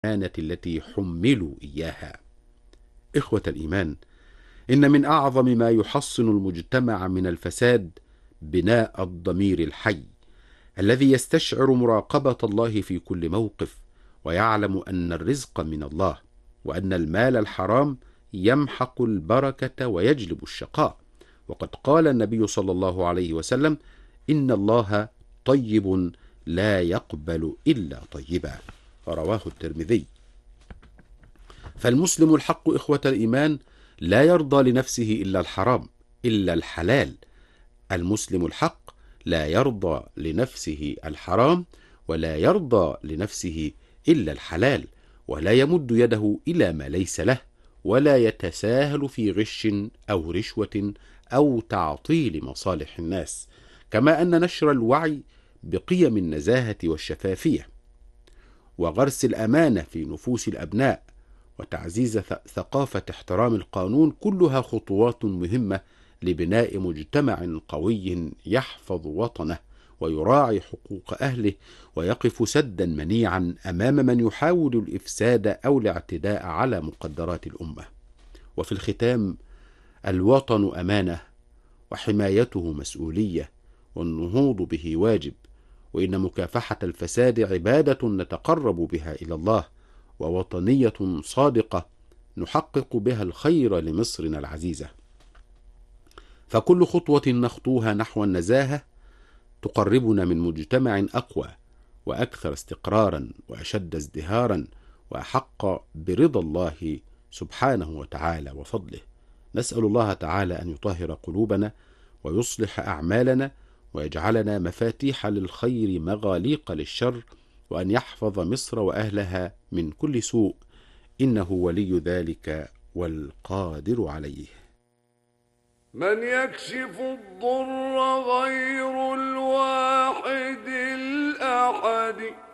الأمانة التي حملوا إياها. إخوة الإيمان، إن من أعظم ما يحصن المجتمع من الفساد بناء الضمير الحي الذي يستشعر مراقبة الله في كل موقف، ويعلم أن الرزق من الله، وأن المال الحرام يمحق البركة ويجلب الشقاء. وقد قال النبي صلى الله عليه وسلم: إن الله طيب لا يقبل إلا طيبا، رواه الترمذي. فالمسلم الحق إخوة الإيمان لا يرضى لنفسه إلا الحرام، إلا الحلال. المسلم الحق لا يرضى لنفسه الحرام، ولا يرضى لنفسه إلا الحلال، ولا يمد يده إلى ما ليس له، ولا يتساهل في غش أو رشوة أو تعطيل مصالح الناس. كما أن نشر الوعي بقيم النزاهة والشفافية، وغرس الأمانة في نفوس الأبناء، وتعزيز ثقافة احترام القانون، كلها خطوات مهمة لبناء مجتمع قوي يحفظ وطنه ويراعي حقوق أهله، ويقف سدا منيعا أمام من يحاول الإفساد أو الاعتداء على مقدرات الأمة. وفي الختام، الوطن أمانة، وحمايته مسؤولية، والنهوض به واجب، وإن مكافحة الفساد عبادة نتقرب بها إلى الله، ووطنية صادقة نحقق بها الخير لمصرنا العزيزة. فكل خطوة نخطوها نحو النزاهة تقربنا من مجتمع أقوى وأكثر استقرارا وأشد ازدهارا وأحق برضا الله سبحانه وتعالى وفضله. نسأل الله تعالى أن يطهر قلوبنا ويصلح أعمالنا، ويجعلنا مفاتيح للخير مغاليق للشر، وأن يحفظ مصر وأهلها من كل سوء، إنه ولي ذلك والقادر عليه. من يكشف الضر غير الواحد الأحد